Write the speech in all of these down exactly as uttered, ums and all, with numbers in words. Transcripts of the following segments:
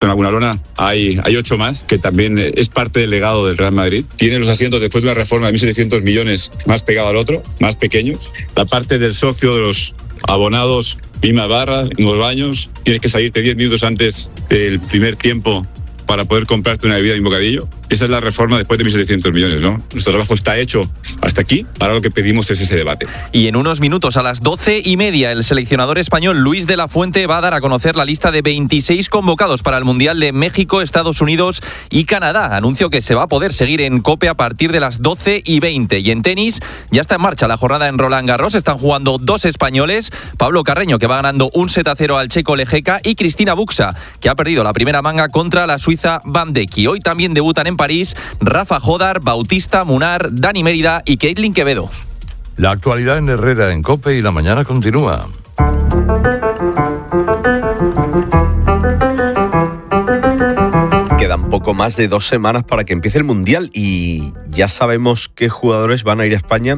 En alguna lona hay, hay ocho más, que también es parte del legado del Real Madrid. Tiene los asientos después de una reforma de mil setecientos millones más pegado al otro, más pequeños. La parte del socio de los abonados, misma barra, en los baños. Tienes que salirte diez minutos antes del primer tiempo para poder comprarte una bebida y un bocadillo. Esa es la reforma después de mil setecientos millones, ¿no? Nuestro trabajo está hecho hasta aquí, ahora lo que pedimos es ese debate. Y en unos minutos, a las doce y media, el seleccionador español Luis de la Fuente va a dar a conocer la lista de veintiséis convocados para el Mundial de México, Estados Unidos y Canadá. Anuncio que se va a poder seguir en COPE a partir de las doce y veinte. Y en tenis, ya está en marcha la jornada en Roland Garros. Están jugando dos españoles, Pablo Carreño, que va ganando un set a cero al checo Lejeka, y Cristina Buxa, que ha perdido la primera manga contra la suiza Bandecki. Hoy también debutan en París Rafa Jodar, Bautista Munar, Dani Mérida y Caitlin Quevedo. La actualidad en Herrera, en COPE, y la mañana continúa. Quedan poco más de dos semanas para que empiece el Mundial y ya sabemos qué jugadores van a ir a España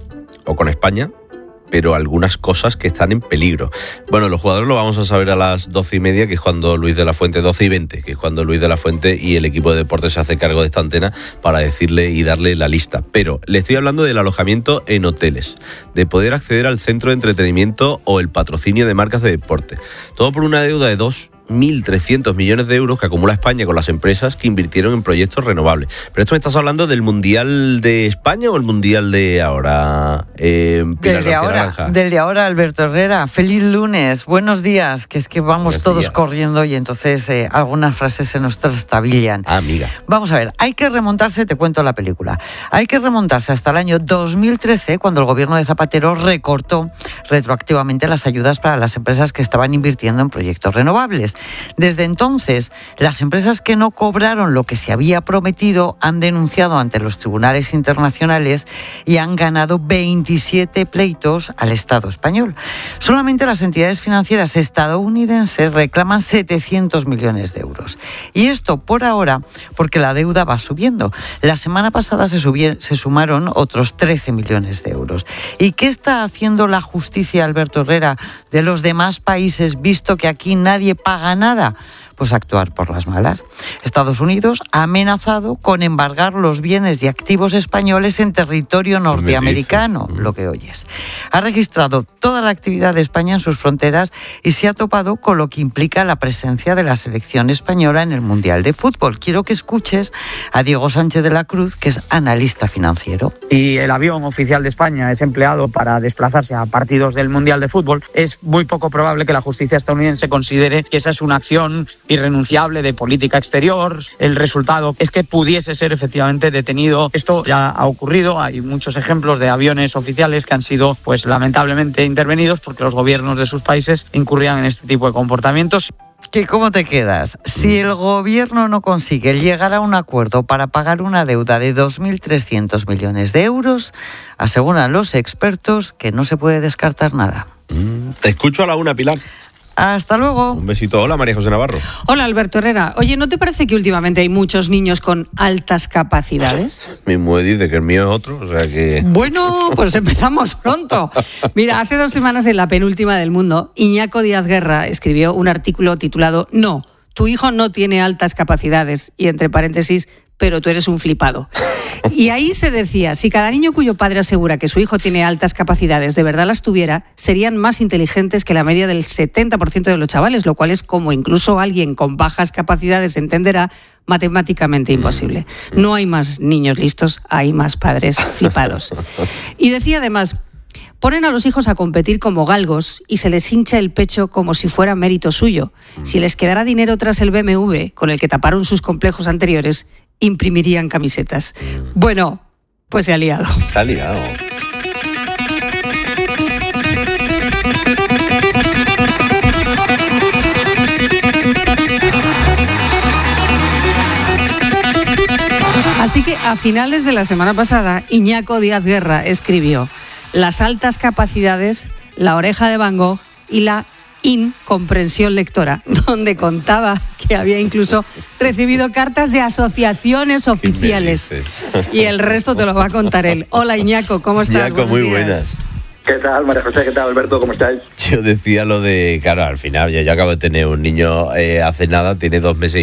o con España, pero algunas cosas que están en peligro. Bueno, los jugadores lo vamos a saber a las doce y media, que es cuando Luis de la Fuente, doce y veinte, que es cuando Luis de la Fuente y el equipo de deportes se hace cargo de esta antena para decirle y darle la lista. Pero le estoy hablando del alojamiento en hoteles, de poder acceder al centro de entretenimiento o el patrocinio de marcas de deporte. Todo por una deuda de dos mil trescientos millones de euros que acumula España con las empresas que invirtieron en proyectos renovables. Pero esto me estás hablando del Mundial de España o el Mundial de ahora, eh, Pilar del de ahora, Naranja. Del de ahora, Alberto Herrera. Feliz lunes, buenos días, que es que vamos buenos todos días. corriendo y entonces eh, algunas frases se nos trastabillan. Ah, amiga. Vamos a ver, hay que remontarse, te cuento la película, hay que remontarse hasta el año dos mil trece, cuando el gobierno de Zapatero recortó retroactivamente las ayudas para las empresas que estaban invirtiendo en proyectos renovables. Desde entonces, las empresas que no cobraron lo que se había prometido han denunciado ante los tribunales internacionales y han ganado veintisiete pleitos al Estado español. Solamente las entidades financieras estadounidenses reclaman setecientos millones de euros. Y esto por ahora porque la deuda va subiendo. La semana pasada se, subieron, se sumaron otros trece millones de euros. ¿Y qué está haciendo la justicia, Alberto Herrera, de los demás países, visto que aquí nadie paga nada? Pues actuar por las malas. Estados Unidos ha amenazado con embargar los bienes y activos españoles en territorio norteamericano, lo que oyes. Ha registrado toda la actividad de España en sus fronteras y se ha topado con lo que implica la presencia de la selección española en el Mundial de Fútbol. Quiero que escuches a Diego Sánchez de la Cruz, que es analista financiero. Si el avión oficial de España es empleado para desplazarse a partidos del Mundial de Fútbol, es muy poco probable que la justicia estadounidense considere que esa es una acción irrenunciable de política exterior. El resultado es que pudiese ser efectivamente detenido. Esto ya ha ocurrido, hay muchos ejemplos de aviones oficiales que han sido pues lamentablemente intervenidos porque los gobiernos de sus países incurrían en este tipo de comportamientos. ¿Qué, ¿Cómo te quedas? Si el gobierno no consigue llegar a un acuerdo para pagar una deuda de dos mil trescientos millones de euros, aseguran los expertos que no se puede descartar nada. Te escucho a la una, Pilar. Hasta luego. Un besito. Hola, María José Navarro. Hola, Alberto Herrera. Oye, ¿no te parece que últimamente hay muchos niños con altas capacidades? Mi mujer dice que el mío es otro, o sea que... Bueno, pues empezamos pronto. Mira, hace dos semanas en La Penúltima del Mundo, Iñaco Díaz Guerra escribió un artículo titulado «No, tu hijo no tiene altas capacidades», y entre paréntesis, «pero tú eres un flipado». Y ahí se decía, si cada niño cuyo padre asegura que su hijo tiene altas capacidades de verdad las tuviera, serían más inteligentes que la media del setenta por ciento de los chavales, lo cual es, como incluso alguien con bajas capacidades entenderá, matemáticamente imposible. No hay más niños listos, hay más padres flipados. Y decía además, ponen a los hijos a competir como galgos y se les hincha el pecho como si fuera mérito suyo. Si les quedara dinero tras el B M W, con el que taparon sus complejos anteriores, imprimirían camisetas. Bueno, pues se ha liado. Se ha liado. Así que a finales de la semana pasada, Iñaco Díaz Guerra escribió Las altas capacidades, la oreja de Van Gogh y la incomprensión lectora, donde contaba que había incluso recibido cartas de asociaciones oficiales. Y el resto te lo va a contar él. Hola, Iñaco, ¿cómo estás? Iñaco, muy buenas. ¿Qué tal, María José? ¿Qué tal, Alberto? ¿Cómo estáis? Yo decía lo de, claro, al final, yo, yo acabo de tener un niño eh, hace nada, tiene dos meses